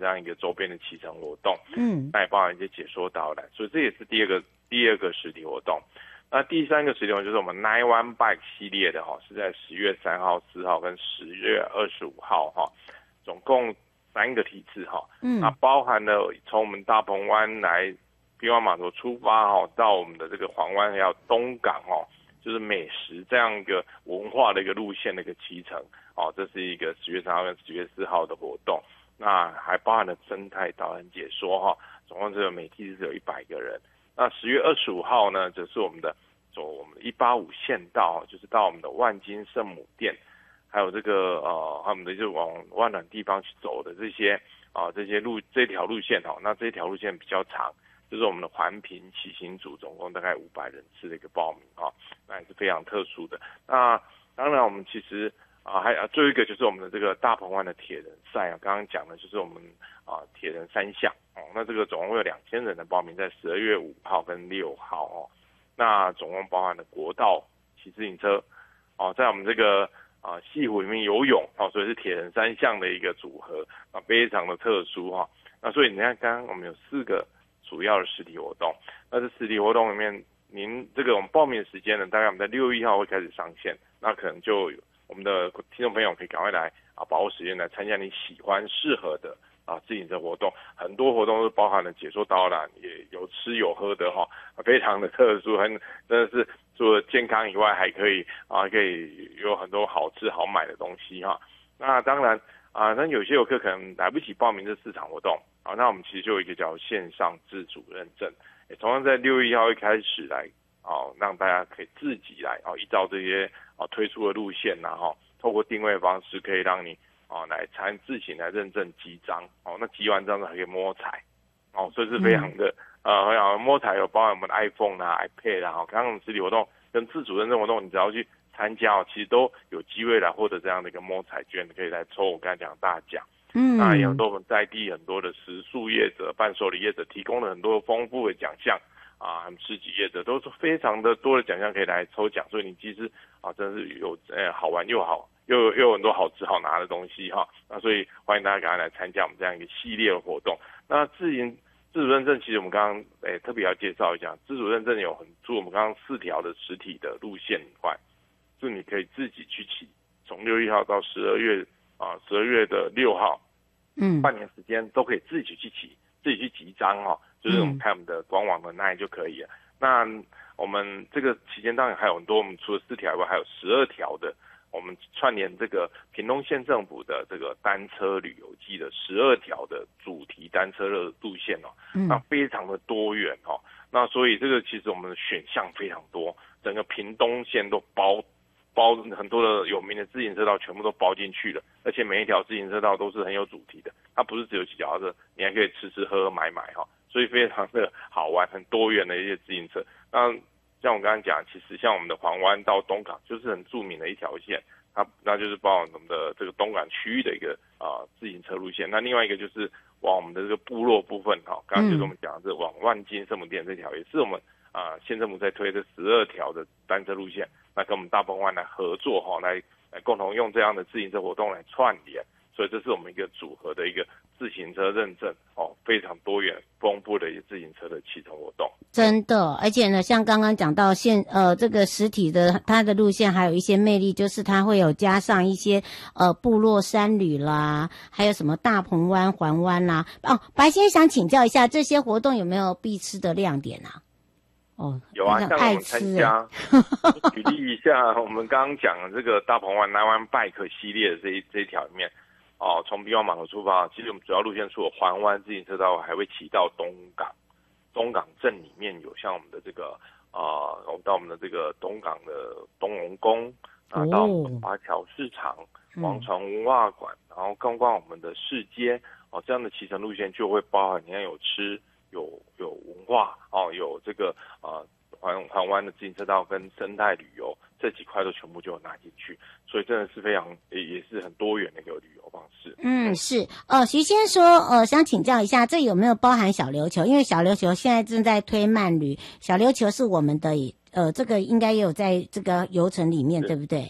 这样一个周边的骑乘活动，那也包含一些解说导览，所以这也是第二个实体活动。那第三个实体活动就是我们 Night One Bike 系列的是在10月3号、4号跟10月25号总共3个梯次那包含了从我们大鹏湾来滨湾码头出发到我们的这个环湾还有东港就是美食这样一个文化的一个路线的一个骑乘这是一个10月3号跟10月4号的活动。那还包含了生态导览解说总共是每梯次有100个人。那10月25号呢，就是我们的走我们的185县道，就是到我们的万金圣母殿，还有这个他们的就往万峦地方去走的这些这条路线那这条路线比较长，就是我们的环评骑行组，总共大概500人次的一个报名那也是非常特殊的。那当然我们其实还最后一个就是我们的这个大鹏湾的铁人赛刚刚讲的就是我们铁人3项那这个总共会有2000人的报名，在12月5号跟6号那总共包含了国道骑自行车在我们这个西湖里面游泳所以是铁人3项的一个组合非常的特殊那所以你看刚刚我们有4个主要的实体活动，那这实体活动里面您这个我们报名的时间呢，大概我们在6月1号会开始上线，那可能就有我们的听众朋友可以赶快来把握时间来参加你喜欢适合的自行车活动。很多活动都包含了解说导览，也有吃有喝的非常的特殊，真的是除了健康以外还可以可以有很多好吃好买的东西那当然那有些游客可能来不及报名这4场活动那我们其实就有一个叫线上自主认证，同样在6月1号一开始来让大家可以自己来依照这些推出的路线透过定位方式可以让你来自行来认证集章那集完章还可以摸彩所以是非常的很好。摸彩有包含我们的 iPhone iPad 刚刚我们实体活动跟自主认证活动，你只要去参加其实都有机会来获得这样的一个摸彩券，可以来抽我刚才讲的大奖。那也很多我们在地很多的食宿业者、伴手礼业者提供了很多丰富的奖项市集业者都是非常的多的奖项可以来抽奖，所以你其实真的是有好玩又有很多好吃好拿的东西那所以欢迎大家赶快来参加我们这样一个系列的活动。那自主认证其实我们刚刚特别要介绍一下，自主认证有除了我们刚刚4条的实体的路线以外，就你可以自己去骑，从6月1号到12月的6号半年时间都可以自己去骑，自己去集章就是我们看我们的官网的那就可以了。那我们这个期间当然还有很多，我们除了4条以外还有12条的，我们串联这个屏东县政府的这个单车旅游季的12条的主题单车路线那非常的多元那所以这个其实我们的选项非常多，整个屏东县都包很多的有名的自行车道全部都包进去了，而且每一条自行车道都是很有主题的，它不是只有骑脚踏车，你还可以吃吃喝喝买买所以非常的好玩，很多元的一些自行车。那像我刚刚讲，其实像我们的环湾到东港就是很著名的一条线，那就是包含我们的这个东港区域的一个自行车路线。那另外一个就是往我们的这个部落部分刚刚就是我们讲的是往万金圣母殿这条，也是我们县政府在推的12条的单车路线，那跟我们大鹏湾来合作来共同用这样的自行车活动来串联，所以这是我们一个组合的一个自行车认证非常多元丰富的一个自行车的骑乘活动。 真的，而且呢，像刚刚讲到这个实体的它的路线还有一些魅力，就是它会有加上一些部落山旅啦，还有什么大鹏湾环湾啦。白先生想请教一下，这些活动有没有必吃的亮点啊？ 有像我们参加举例一下我们刚刚讲的这个大鹏湾 Night One Bike 系列的这一条里面从滨湾码头出发，其实我们主要路线除了环湾自行车道，还会骑到东港镇里面有像我们的这个我们到我们的这个东港的东龙宫到华侨市场、王船文化馆，然后逛逛我们的市街这样的骑乘路线就会包含你看有吃有文化有这个环湾的自行车道跟生态旅游这几块都全部就有拿进去，所以真的是非常也是很多元的一个旅游方式。 是徐先生说想请教一下，这有没有包含小琉球？因为小琉球现在正在推慢旅，小琉球是我们的这个应该也有在这个游程里面，对不对？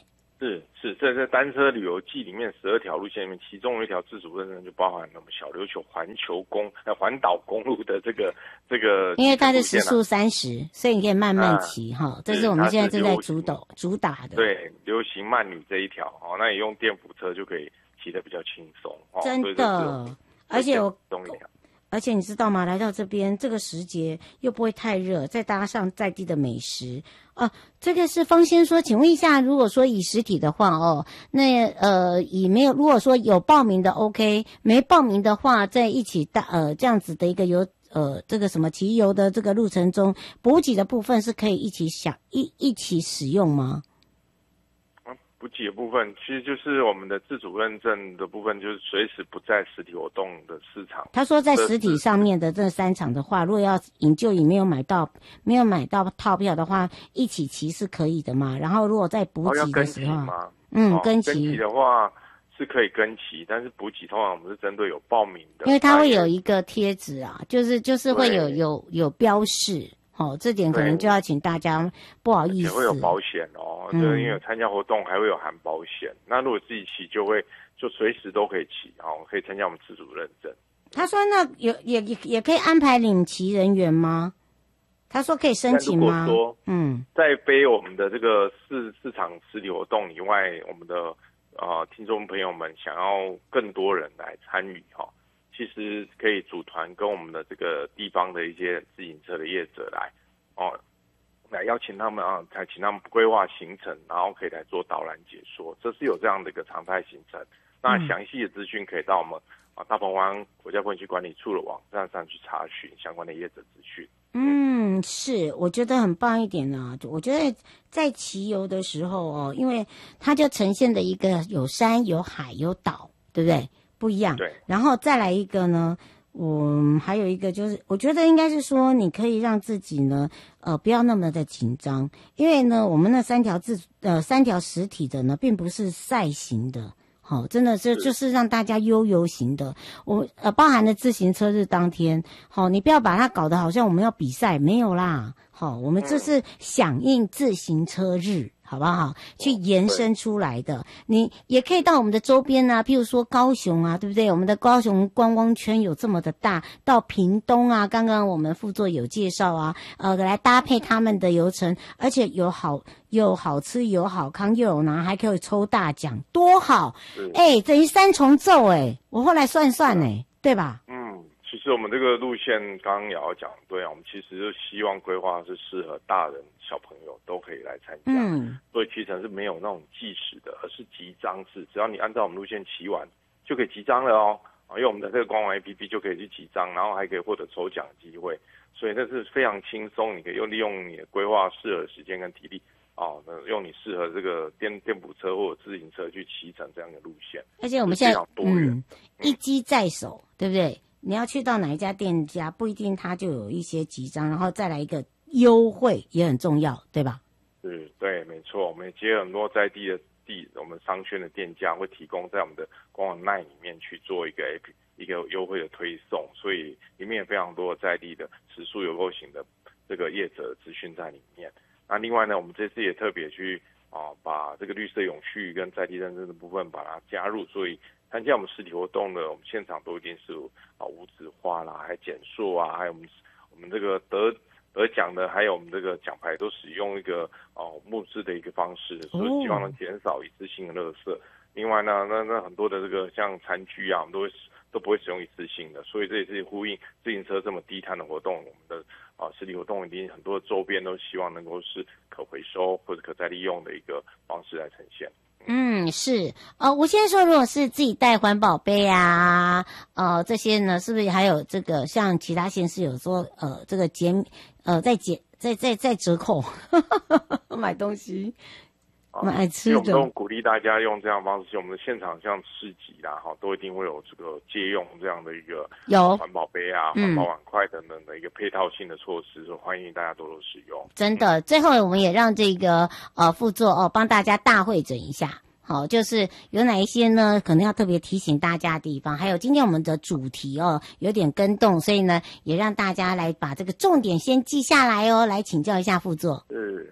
是，在单车旅游季里面12条路线里面，其中有一条自主认证就包含了我们小琉球环岛公路的这个， 因为它是时速30，所以你可以慢慢骑哈。这是我们现在正在主打的。 对，流行慢旅这一条哦，那你用电辅车就可以骑得比较轻松哦。 真的，而且你知道吗？来到这边这个时节又不会太热，再搭上在地的美食这个是方先说，请问一下，如果说以实体的话那如果说有报名的 OK， 没报名的话，在一起这样子的一个这个什么骑游的这个路程中，补给的部分是可以一起使用吗？ 补给的部分其实就是我们的自主认证的部分，就是随时不在实体活动的市场。 他说在实体上面的这3场的话，如果要引就没有买到套票的话，一起骑是可以的嘛？然后如果在补给的时候，跟骑的话是可以跟骑，但是补给通常我们是针对有报名的， 因为它会有一个贴纸啊，就是会有标示。这点可能就要请大家不好意思。 也会有保险就是因为有参加活动还会有含保险。那如果自己骑就随时都可以骑可以参加我们自主认证。 他说那也可以安排领骑人员吗？他说可以申请吗？ 如果说在非我们的这个市场实体活动以外，我们的听众朋友们想要更多人来参与其实可以组团跟我们的这个地方的一些自行车的业者来邀请他们才请他们规划行程，然后可以来做导览解说，这是有这样的一个常态行程。那详细的资讯可以到我们大鹏湾国家风景区管理处的网站上去查询相关的业者资讯。 是，我觉得很棒一点啊。我觉得在骑游的时候因为它就呈现的一个有山有海有岛，对不对？不一样。对。然后再来一个呢，还有一个就是，我觉得应该是说，你可以让自己呢，不要那么的紧张，因为呢，我们那3条实体的呢，并不是赛型的。真的是就是让大家悠游型的，包含了自行车日当天，你不要把它搞得好像我们要比赛，没有啦，我们这是响应自行车日，好不好？去延伸出来的，你也可以到我们的周边啊，譬如说高雄啊，对不对？我们的高雄观光圈有这么的大，到屏东啊，刚刚我们副座有介绍啊，来搭配他们的游程，而且有好吃有好康又有拿，还可以抽大奖，多好！等于3重奏我后来算对吧？ 其实我们这个路线刚刚也要讲，对我们其实就希望规划是适合大人小朋友都可以来参加，所以骑程是没有那种计时的，而是集章制，只要你按照我们路线骑完就可以集章了因为我们的这个官网 APP 就可以去集章，然后还可以获得抽奖机会，所以那是非常轻松，你可以利用你的规划适合的时间跟体力用你适合这个电补车或者自行车去骑乘这样的路线。 而且我们现在一机在手，对不对？你要去到哪一家店家，不一定它就有一些集章，然后再来一个优惠也很重要，对吧？ 对，没错，我们也接很多在地的我们商圈的店家会提供在我们的官网内里面去做一个优惠的推送，所以里面有非常多在地的时速有够型的这个业者资讯在里面。那另外呢，我们这次也特别去把这个绿色永续跟在地认证的部分把它加入，所以参加我们实体活动的，我们现场都一定是无纸化啦，还减塑还有我们这个得奖的，还有我们这个奖牌都使用一个木质的一个方式，所以希望能减少一次性的垃圾。另外呢，那很多的这个像餐具我们都不会使用一次性的，所以这也是呼应自行车这么低碳的活动，我们的实体活动一定很多的周边都希望能够是可回收或者可再利用的一个方式来呈现。 是我现在说，如果是自己带环保杯这些呢，是不是还有这个像其他县市有说这个再折扣买东西买吃的？ 我们都鼓励大家用这样的方式，我们的现场像市集都一定会有这个借用这样的一个环保杯环保碗筷等等的一个配套性的措施，所以欢迎大家多多使用。 真的，最后我们也让这个副座帮大家大汇整一下。好，就是有哪一些呢？可能要特别提醒大家的地方，还有今天我们的主题有点更动，所以呢，也让大家来把这个重点先记下来来请教一下副座。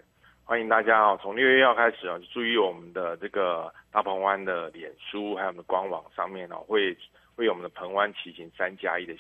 欢迎大家从6月1号开始就注意我们的这个大鹏湾的脸书还有我们的官网上面会有我们的鹏湾骑行3+1的